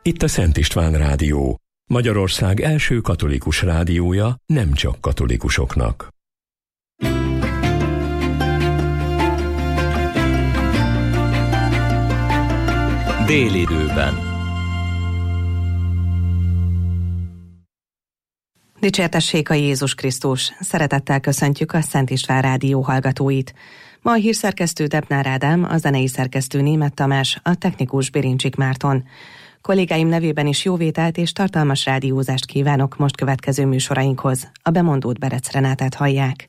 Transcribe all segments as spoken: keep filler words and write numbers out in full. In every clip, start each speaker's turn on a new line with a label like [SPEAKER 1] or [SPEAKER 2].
[SPEAKER 1] Itt a Szent István Rádió, Magyarország első katolikus rádiója nem csak katolikusoknak.
[SPEAKER 2] Délidőben.
[SPEAKER 3] Dicsértessék a Jézus Krisztus! Szeretettel köszöntjük a Szent István Rádió hallgatóit. Ma a hírszerkesztő Debnár Ádám, a zenei szerkesztő Németh Tamás, a technikus Birincsik Márton. Kollégáim nevében is jóvételt és tartalmas rádiózást kívánok most következő műsorainkhoz. A bemondót Berec Renátát hallják.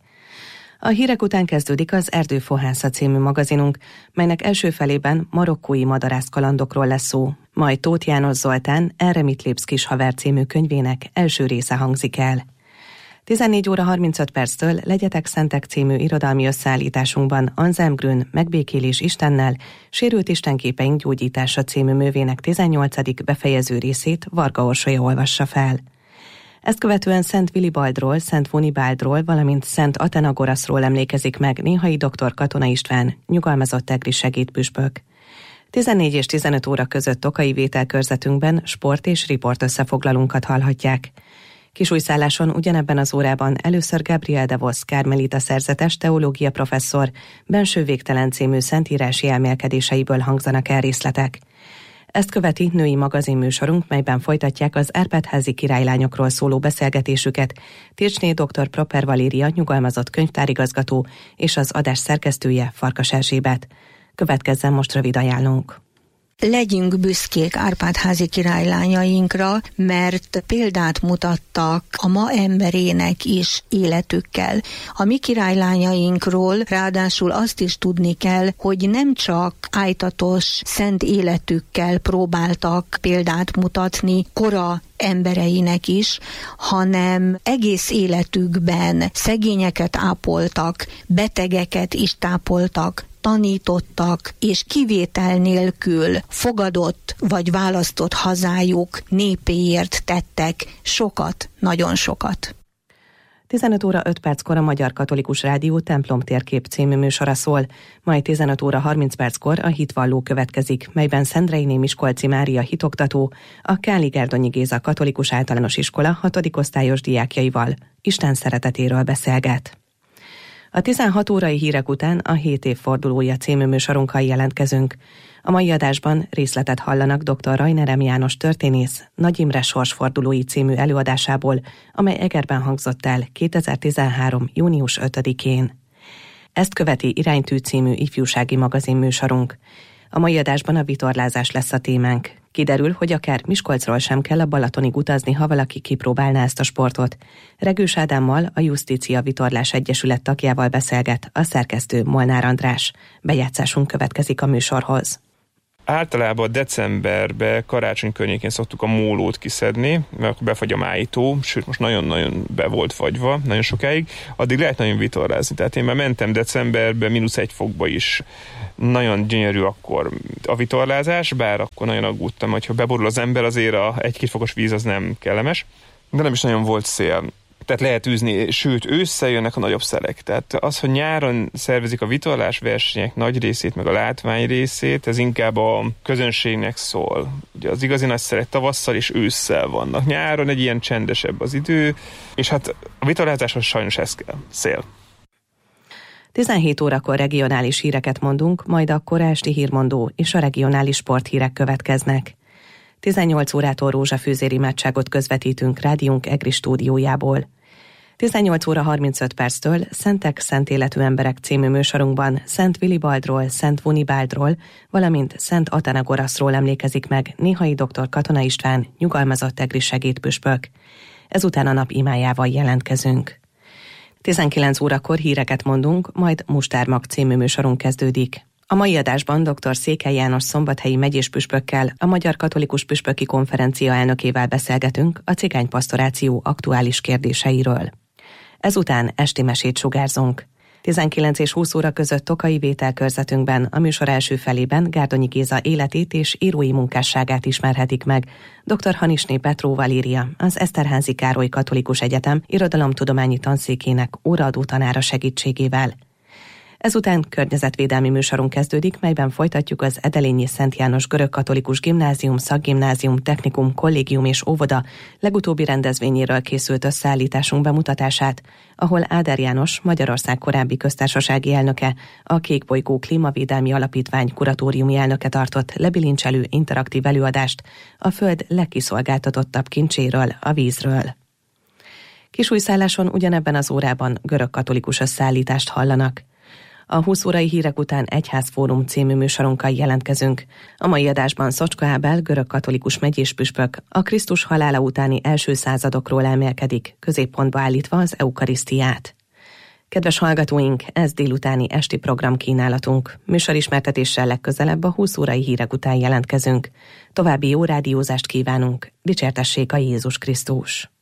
[SPEAKER 3] A hírek után kezdődik az Erdőfohásza című magazinunk, melynek első felében marokkói madarászkalandokról lesz szó. Majd Tóth János Zoltán Erre mit lépsz kis haver című könyvének első része hangzik el. tizennégy óra harmincöt perctől Legyetek Szentek című irodalmi összeállításunkban Anselm Grün Megbékélés Istennel, Sérült istenképeink gyógyítása című művének tizennyolcadik befejező részét Varga Orsolya olvassa fel. Ezt követően Szent Vilibaldról, Szent Vonibaldról, valamint Szent Athenagoraszról emlékezik meg néhai dr. Katona István, nyugalmazott egri segédpüspök. tizennégy és tizenöt óra között Tokai vételkörzetünkben sport és riport összefoglalunkat hallhatják. Kisújszálláson ugyanebben az órában először Gabriel de Vos kármelita szerzetes teológia professzor Benső végtelen című szentírási elmélkedéseiből hangzanak el részletek. Ezt követi női magazinműsorunk, melyben folytatják az Árpád-házi királylányokról szóló beszélgetésüket Tircsné dr. Proper Valéria, nyugalmazott könyvtárigazgató és az adás szerkesztője Farkas Erzsébet. Következzen most rövid ajánlónk.
[SPEAKER 4] Legyünk büszkék Árpád-házi királylányainkra, mert példát mutattak a ma emberének is életükkel. A mi királylányainkról ráadásul azt is tudni kell, hogy nem csak ájtatos, szent életükkel próbáltak példát mutatni kora embereinek is, hanem egész életükben szegényeket ápoltak, betegeket is tápoltak, tanítottak, és kivétel nélkül fogadott vagy választott hazájuk népéért tettek sokat, nagyon sokat.
[SPEAKER 3] tizenöt óra öt perckor a Magyar Katolikus Rádió Templom térkép című műsora szól, majd tizenöt óra harminc perckor a Hitvalló következik, melyben Szendreyné Miskolci Mária hitoktató, a Káli Gárdonyi Géza Katolikus Általános Iskola hatodik osztályos diákjaival Isten szeretetéről beszélget. A tizenhat órai hírek után a hét évfordulója című műsorunkkal jelentkezünk. A mai adásban részletet hallanak dr. Rajner M. János történész Nagy Imre sorsfordulói című előadásából, amely Egerben hangzott el kétezer-tizenhárom. június ötödikén. Ezt követi Iránytű című ifjúsági magazin műsorunk. A mai adásban a vitorlázás lesz a témánk. Kiderül, hogy akár Miskolcról sem kell a Balatonig utazni, ha valaki kipróbálná ezt a sportot. Regős Ádámmal, a Justícia Vitorlás Egyesület tagjával beszélget a szerkesztő Molnár András. Bejátszásunk következik a műsorhoz.
[SPEAKER 5] Általában decemberben, karácsony környékén szoktuk a mólót kiszedni, mert akkor befagy a májtó, sőt most nagyon-nagyon be volt fagyva, nagyon sokáig, addig lehet nagyon vitorlázni. Tehát én már mentem decemberben mínusz egy fokba is. Nagyon gyönyörű akkor a vitorlázás, bár akkor nagyon aggódtam, hogy ha beborul az ember, azért a egy-két fokos víz az nem kellemes, de nem is nagyon volt szél. Tehát lehet űzni, sőt ősszel jönnek a nagyobb szelek. Tehát az, hogy nyáron szervezik a vitorlás versenyek nagy részét, meg a látvány részét, ez inkább a közönségnek szól. Ugye az igazi nagy szelek tavasszal és ősszel vannak. Nyáron egy ilyen csendesebb az idő, és hát a vitorlázáshoz sajnos ez kell, szél.
[SPEAKER 3] tizenhét órakor regionális híreket mondunk, majd a kora esti hírmondó és a regionális sporthírek következnek. tizennyolc órától rózsafűzér imádságot közvetítünk rádiónk egri stúdiójából. tizennyolc óra harmincöt perctől Szentek, szent életű emberek című műsorunkban Szent Vilibaldról, Szent Vonibaldról, valamint Szent Athenagoraszról emlékezik meg néhai dr. Katona István, nyugalmazott egri segédpüspök. Ezután a nap imájával jelentkezünk. tizenkilenc órakor híreket mondunk, majd Mustármag című műsorunk kezdődik. A mai adásban dr. Székely János szombathelyi megyéspüspökkel, a Magyar Katolikus Püspöki Konferencia elnökével beszélgetünk a cigánypastoráció aktuális kérdéseiről. Ezután esti mesét sugárzunk. tizenkilenc és húsz óra között Tokai vételkörzetünkben a műsor első felében Gárdonyi Géza életét és írói munkásságát ismerhetik meg dr. Hanisné Petró Valéria, az Eszterházy Károly Katolikus Egyetem irodalomtudományi tanszékének óraadó tanára segítségével. Ezután környezetvédelmi műsorunk kezdődik, melyben folytatjuk az Edelényi Szent János Görögkatolikus Gimnázium, Szakgimnázium, Technikum, Kollégium és Óvoda legutóbbi rendezvényéről készült összeállításunk bemutatását, ahol Áder János, Magyarország korábbi köztársasági elnöke, a Kékbolygó Klímavédelmi Alapítvány kuratóriumi elnöke tartott lebilincselő interaktív előadást a Föld legkiszolgáltatottabb kincséről, a vízről. Kisújszálláson ugyanebben az órában görögkatolikus összeállítást hallanak. A húsz órai hírek után Egyházfórum című műsorunkkal jelentkezünk. A mai adásban Szocska Ábel, görögkatolikus megyéspüspök, a Krisztus halála utáni első századokról elmélkedik, középpontba állítva az eukarisztiát. Kedves hallgatóink, ez délutáni esti programkínálatunk. Műsorismertetéssel legközelebb a húsz órai hírek után jelentkezünk. További jó rádiózást kívánunk, dicsértessék a Jézus Krisztus!